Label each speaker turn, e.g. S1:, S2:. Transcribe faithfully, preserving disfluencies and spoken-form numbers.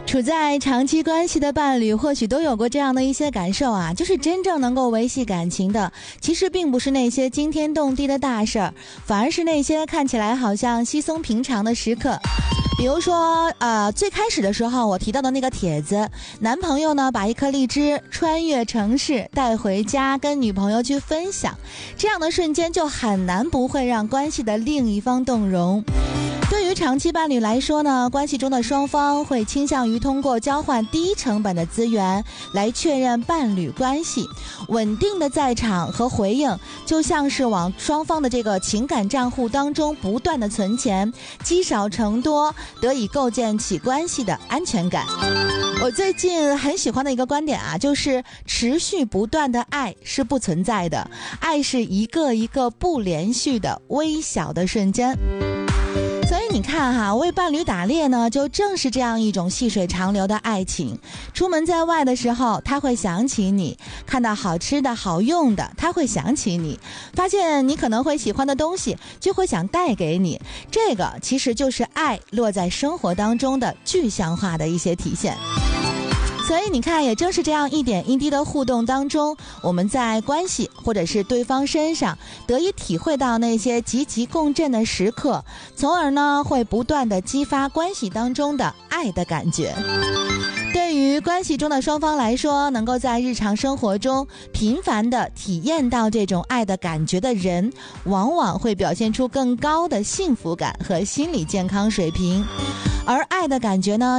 S1: 处在长期关系的伴侣或许都有过这样的一些感受啊，就是真正能够维系感情的，其实并不是那些惊天动地的大事儿，反而是那些看起来好像稀松平常的时刻。比如说呃，最开始的时候我提到的那个帖子，男朋友呢把一颗荔枝穿越城市带回家跟女朋友去分享，这样的瞬间就很难不会让关系的另一方动容。对于长期伴侣来说呢，关系中的双方会倾向于通过交换低成本的资源来确认伴侣关系。稳定的在场和回应就像是往双方的这个情感账户当中不断的存钱，积少成多，得以构建起关系的安全感。我最近很喜欢的一个观点啊，就是持续不断的爱是不存在的，爱是一个一个不连续的微小的瞬间。所以你看哈，为伴侣打猎呢，就正是这样一种细水长流的爱情。出门在外的时候，他会想起你；看到好吃的好用的，他会想起你；发现你可能会喜欢的东西，就会想带给你。这个其实就是爱落在生活当中的具象化的一些体现。所以你看，也正是这样一点一滴的互动当中，我们在关系或者是对方身上得以体会到那些积极共振的时刻，从而呢会不断的激发关系当中的爱的感觉。对于关系中的双方来说，能够在日常生活中频繁的体验到这种爱的感觉的人，往往会表现出更高的幸福感和心理健康水平。而爱的感觉呢